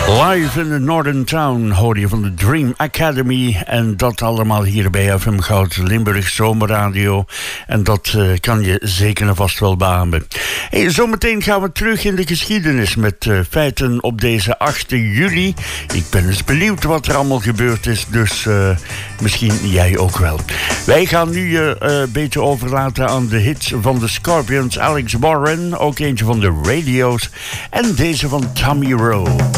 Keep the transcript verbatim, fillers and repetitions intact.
Live in the Northern Town hoor je van de Dream Academy. En dat allemaal hier bij F M Goud Limburg Zomerradio. En dat uh, kan je zeker en vast wel beamen. Hey, zometeen gaan we terug in de geschiedenis met uh, feiten op deze achtste juli. Ik ben eens benieuwd wat er allemaal gebeurd is. Dus uh, misschien jij ook wel. Wij gaan nu uh, een beetje overlaten aan de hits van de Scorpions. Alex Warren, ook eentje van de Radio's. En deze van Tommy Rowe.